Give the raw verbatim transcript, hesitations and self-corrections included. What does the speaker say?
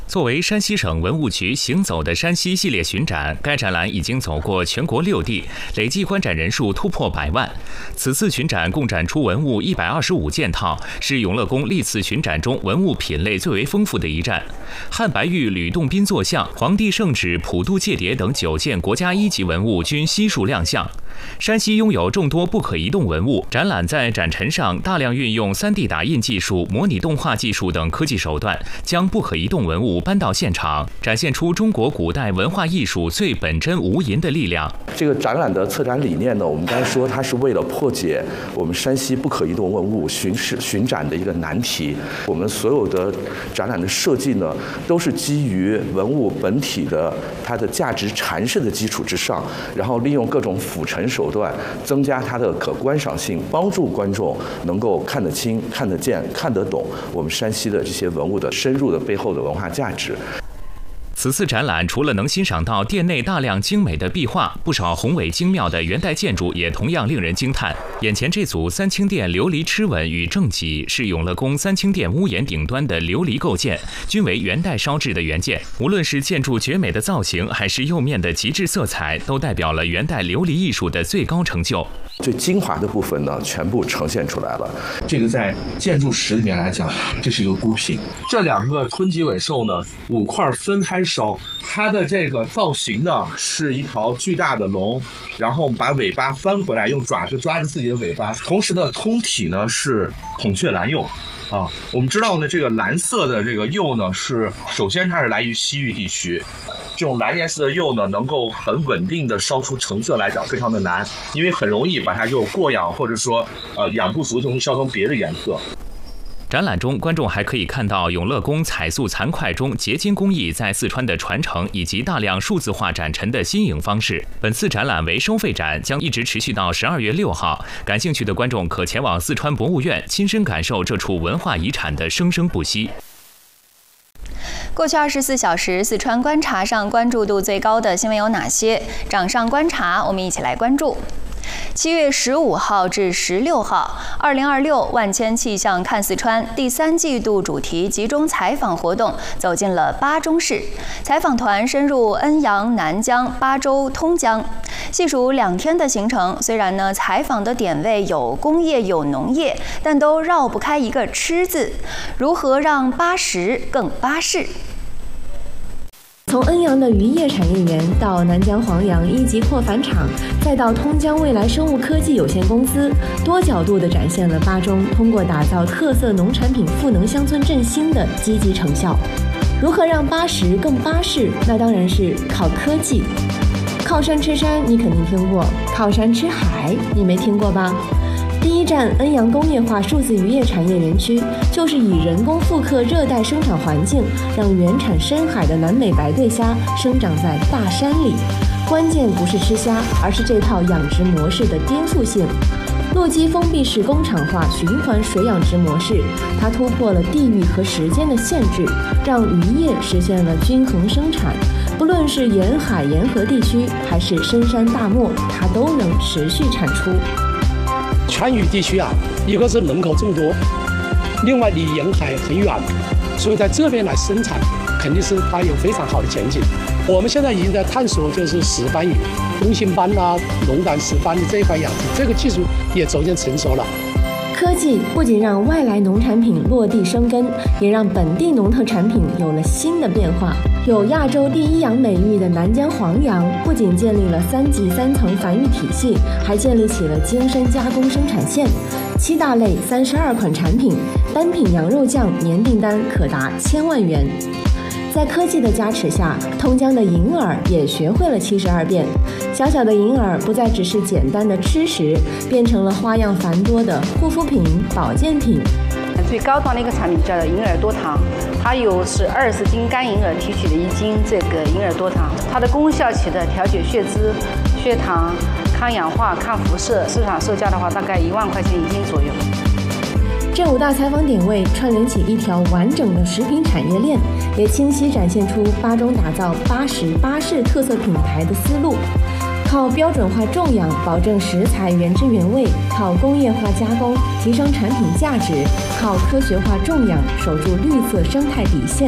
作为山西省文物局行走的山西系列巡展，该展览已经走过全国六地，累计观展人数突破百万。此次巡展共展出文物一百二十五件套，是永乐宫历次巡展中文物品类最为丰富的一站。汉白玉吕洞宾坐像、皇帝圣旨、普渡戒牒等九件国家一级文物均悉数亮相。山西拥有众多不可移动文物，展览在展陈上大量运用 三 D 打印技术、模拟动画技术等科技手段，将不可移动文物搬到现场，展现出中国古代文化艺术最本真无垠的力量。 这个展览的策展理念呢，我们刚才说它是为了破解我们山西不可移动文物巡视巡展的一个难题。我们所有的展览的设计呢，都是基于文物本体的它的价值阐释的基础之上，然后利用各种辅陈手段，增加它的可观赏性，帮助观众能够看得清、看得见、看得懂我们山西的这些文物的深入的背后的文化价值。 此次展览除了能欣赏到殿内大量精美的壁画，不少宏伟精妙的元代建筑也同样令人惊叹。眼前这组三清殿琉璃螭吻与正脊是永乐宫三清殿屋檐顶端的琉璃构件，均为元代烧制的原件。无论是建筑绝美的造型，还是釉面的极致色彩，都代表了元代琉璃艺术的最高成就。 最精华的部分呢，全部呈现出来了。 这个在建筑史里面来讲，这是一个孤品。这两个吞脊尾兽呢，五块分开烧，它的这个造型呢是一条巨大的龙，然后把尾巴翻回来，用爪子抓着自己的尾巴。同时呢，通体呢是孔雀蓝釉。啊，我们知道呢，这个蓝色的这个釉呢，是首先它是来于西域地区，这种蓝颜色的釉呢，能够很稳定的烧出成色来讲非常的难，因为很容易把它就过氧或者说呃氧不足就会烧成别的颜色。 展览中，观众还可以看到永乐宫彩塑残块中结晶工艺在四川的传承，以及大量数字化展陈的新颖方式。本次展览为收费展，将一直持续到十二月六号。感兴趣的观众可前往四川博物院，亲身感受这处文化遗产的生生不息。 过去二十四小时，四川观察上关注度最高的新闻有哪些？掌上观察，我们一起来关注。七月十五号至十六号，二零二六万千气象看四川第三季度主题集中采访活动走进了巴中市。采访团深入恩阳、南江、巴州、通江，细数两天的行程。虽然呢，采访的点位有工业有农业，但都绕不开一个“吃”字。如何让巴食更巴适？ 从恩阳的渔业产业园到南江黄杨一级扩返厂，再到通江未来生物科技有限公司，多角度地展现了巴中通过打造特色农产品赋能乡村振兴的积极成效。如何让巴食更巴适？那当然是靠科技。靠山吃山，你肯定听过；靠山吃海，你没听过吧？第一站恩阳工业化数字渔业产业园区，就是以人工复刻热带生长环境，让原产深海的南美白对虾生长在大山里。关键不是吃虾，而是这套养殖模式的颠覆性。洛基封闭式工厂化循环水养殖模式，它突破了地域和时间的限制，让渔业实现了均衡生产。不论是沿海沿河地区，还是深山大漠，它都能持续产出。 川渝地区啊，一个是人口众多，另外离沿海很远，所以在这边来生产，肯定是它有非常好的前景。我们现在已经在探索，就是石斑鱼、东星斑啊、龙胆石斑的这一块养殖，这个技术也逐渐成熟了。 科技不仅让外来农产品落地生根，也让本地农特产品有了新的变化。有亚洲第一洋美誉的南江黄杨，不仅建立了三级三层繁育体系，还建立起了精深加工生产线。七大类三十二款产品，单品羊肉酱年订单可达千万元。在科技的加持下，通江的银耳也学会了七十二变。小小的银耳不再只是简单的吃食，变成了花样繁多的护肤品、保健品。 最高端的一个产品叫做银耳多糖，它有是二十斤干银耳提取的一斤这个银耳多糖，它的功效起的调节血脂、血糖、抗氧化、抗辐射，市场售价的话大概一万块钱一斤左右。 这五大采访点位串联起一条完整的食品产业链，也清晰展现出巴中打造巴食巴适特色品牌的思路。靠标准化种养保证食材原汁原味，靠工业化加工提升产品价值，靠科学化种养守住绿色生态底线。